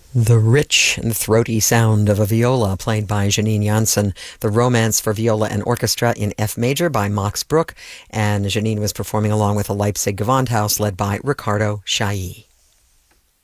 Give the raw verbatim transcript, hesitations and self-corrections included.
The rich and throaty sound of a viola played by Janine Janssen, the Romance for Viola and Orchestra in F major by Max Bruch, and Janine was performing along with the Leipzig Gewandhaus led by Riccardo Chailly.